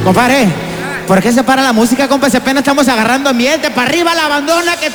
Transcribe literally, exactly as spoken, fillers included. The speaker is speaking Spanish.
Compadre, ¿por qué se para la música, compa? Si apenas estamos agarrando ambiente. Para arriba la abandona que